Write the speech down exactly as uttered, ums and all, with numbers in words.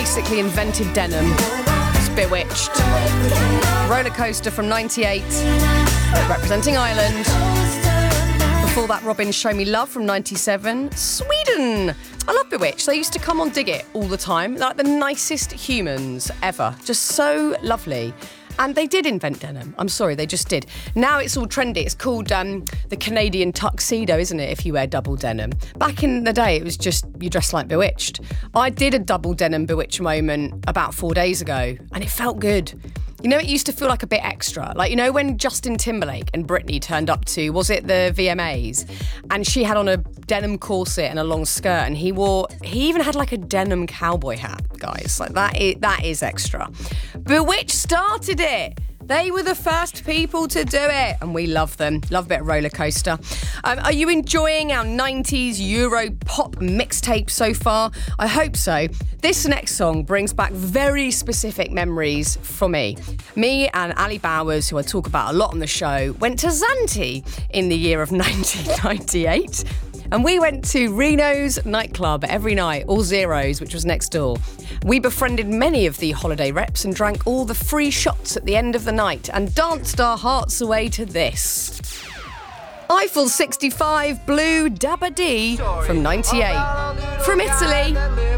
basically invented denim. It's Bewitched. Roller Coaster from ninety-eight, representing Ireland. Before that, Robin, Show Me Love from ninety-seven. Sweden. I love Bewitched. They used to come on Dig It all the time. They're like the nicest humans ever. Just so lovely. And they did invent denim. I'm sorry, they just did. Now it's all trendy. It's called um, the Canadian tuxedo, isn't it, if you wear double denim? Back in the day, it was just you dress like Bewitched. I did a double denim Bewitched moment about four days ago, and it felt good. You know, it used to feel like a bit extra. Like, you know, when Justin Timberlake and Britney turned up to, was it the V M As? And she had on a denim corset and a long skirt, and he wore, he even had like a denim cowboy hat, guys. Like, that is, that is extra. Bewitched started it. They were the first people to do it, and we love them. Love a bit of Roller Coaster. Um, are you enjoying our nineties Euro pop mixtape so far? I hope so. This next song brings back very specific memories for me. Me and Ali Bowers, who I talk about a lot on the show, went to Zante in the year of nineteen ninety-eight. And we went to Reno's nightclub every night, all zeros, which was next door. We befriended many of the holiday reps and drank all the free shots at the end of the night and danced our hearts away to this. Eiffel sixty-five Blue Dabba Dee from ninety-eight. From Italy.